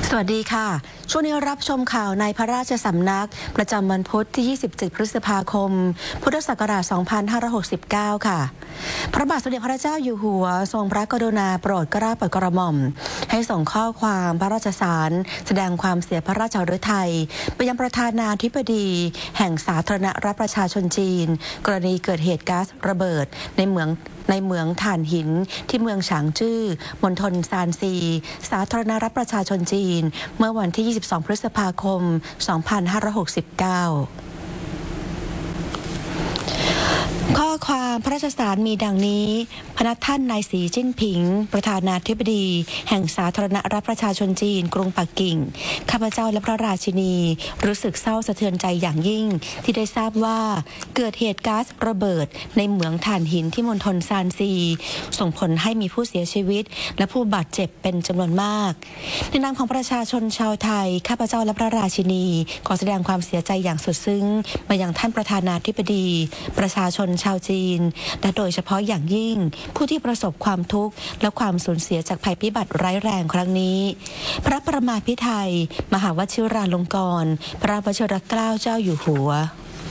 สวัสดีค่ะช่วงนี้รับชมข่าวในพระราชสำนักประจำวันพุธที่ 27 พฤษภาคม พุทธศักราช 2569 ค่ะพระบาทสมเด็จพระเจ้าอยู่หัวทรงพระกรุณาโปรดเกล้าโปรดกระหม่อมให้ส่งข้อความพระราชสารแสดงความเสียพระราชฤทัยไปยังประธานาธิบดีแห่งสาธารณรัฐประชาชนจีนกรณีเกิดเหตุก๊าซระเบิดในเมืองถ่านหินที่เมืองฉางจื้อมณฑลซานซีสาธารณรัฐประชาชนจีนเมื่อวันที่ 22 พฤษภาคม 2569 ข้อความพระราชสารมีดังนี้พระท่านนายสีจิ้นผิงประธานาธิบดีแห่งสาธารณรัฐประชาชนจีนกรุงปักกิ่งข้าพเจ้าและพระราชินีรู้สึกเศร้าสะเทือนใจอย่างยิ่งที่ได้ทราบว่าเกิดเหตุก๊าซระเบิดในเหมืองถ่านหินที่มณฑลซานซีส่งผลให้มีผู้เสียชีวิตและผู้บาดเจ็บเป็นจำนวนมากในนามของประชาชนชาวไทยข้าพเจ้าและพระราชินีขอแสดงความเสียใจอย่างสุดซึ้งมายังท่านประธานาธิบดีประชาชนชาวจีนและโดยเฉพาะอย่างยิ่งผู้ที่ประสบความทุกข์และความสูญเสียจากภัยพิบัติร้ายแรงครั้งนี้พระประมาภิไธยมหาวชิราลงกรณ์พระวชิรเกล้าเจ้าอยู่หัว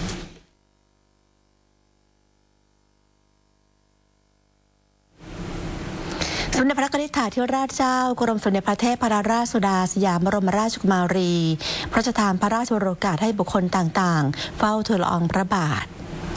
สมเด็จพระนิธิถาธิราชเจ้ากรมสมเด็จพระเทพรัตนราชสุดาสยามบรมราชกุมารีพระราชทานพระราชโอกาสให้บุคคลต่างๆเฝ้าทูลละอองพระบาท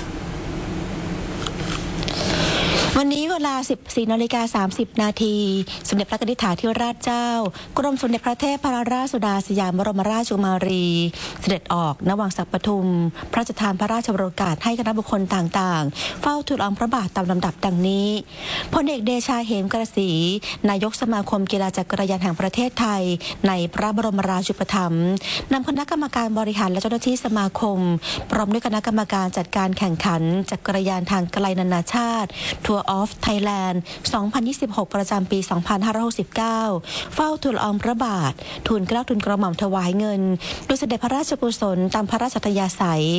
วันนี้เวลา 14:30 นาทีสมเด็จพระนิธิถาธิราชเจ้ากรมสมเด็จพระเทพรัตนราชสุดาสยามบรมราชกุมารีเสด็จออกณวังสักปทุมพระราชทานพระราชโอกาสให้คณะบุคคลต่างๆเฝ้าทูลละอองพระบาทตามลำดับดังนี้พลเอกเดชาเหมกระสีนายกสมาคมกีฬาจักรยานแห่งประเทศไทยในพระบรมราชูปถัมภ์นำคณะกรรมการบริหารและเจ้าหน้าที่สมาคมพร้อมด้วยคณะกรรมการจัดการแข่งขันจักรยานทางไกลนานาชาติทัวร์ออฟไทยแลนด์ 2026 ประจำปี 2569 เฝ้าทูลละอองพระบาททูลเกล้าทูลกระหม่อมถวายเงินโดยเสด็จพระราชกุศลตามพระราชอัธยาศัย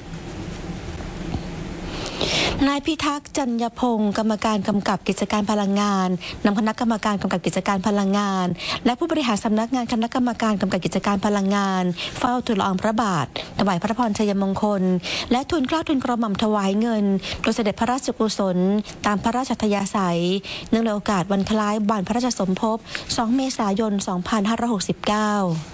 นายพิทักษ์จัญญพงศ์กรรมการกำกับกิจการพลังงานนำคณะกรรมการกำกับกิจการพลังงานและผู้บริหารสำนักงานคณะกรรมการกำกับกิจการพลังงานเฝ้าทูลละอองพระบาทถวายพระพรชัยมงคลและทูลเกล้าทูลกระหม่อมถวายเงินโดยเสด็จพระราชกุศลตามพระราชอัธยาศัยเนื่องในโอกาสวันคล้ายวันพระราชสมภพ 2 เมษายน 2569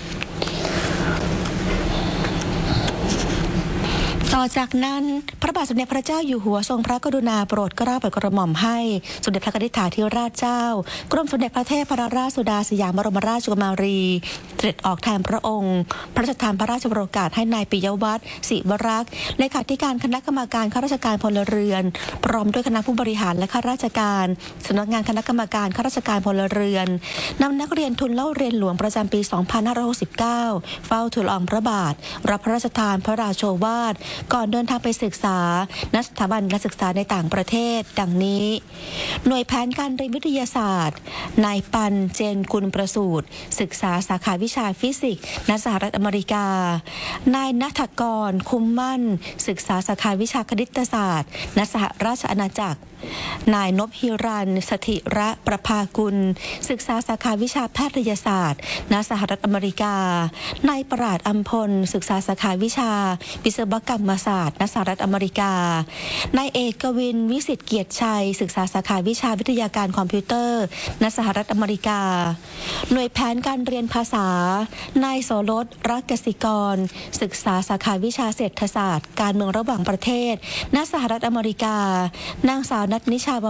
ต่อจากนั้นพระบาทสมเด็จพระเจ้าอยู่หัวทรงพระกรุณาโปรดเกล้าโปรดกระหม่อมให้สมเด็จพระนิธิถาธิราชเจ้ากรมสมเด็จพระเทพรัตนราชสุดาสยามบรมราชกุมารีเสด็จออกแทนพระองค์พระราชทานพระราชโอกาสให้นายปิยวัฒน์ศิวรักษ์เลขาธิการคณะกรรมการข้าราชการพลเรือนพร้อมด้วยคณะผู้บริหารและข้าราชการสำนักงานคณะกรรมการข้าราชการพลเรือนนำนักเรียนทุนเล่าเรียนหลวงประจำปี 2569 เฝ้าทูลละอองพระบาทรับพระราชทานพระราโชวาทก่อนเดินทางไปศึกษาณสถาบันการศึกษาในต่างประเทศดังนี้หน่วยแผนการเรียนวิทยาศาสตร์นายปันเจนกุลประสูติศึกษาสาขาวิชาฟิสิกส์ณสหรัฐอเมริกานายณัฐกรคุ้มมั่นศึกษาสาขาวิชาคณิตศาสตร์ณสหราชอาณาจักรนายนพฮิรันสถิระประภากุลศึกษาสาขาวิชาแพทยศาสตร์ณสหรัฐอเมริกานายปราดอัมพลศึกษาสาขาวิชาวิศวกรรมศาสตร์ณสหรัฐอเมริกานายเอกกวินวิสิทธิ์เกียรติชัยศึกษาสาขาวิชาวิทยาการคอมพิวเตอร์ณสหรัฐอเมริกาหน่วยแผนการเรียนภาษานายโสรสรักกสิกรศึกษาสาขาวิชาเศรษฐศาสตร์การเมืองระหว่างประเทศณสหรัฐอเมริกานางสาวนัทนิชาว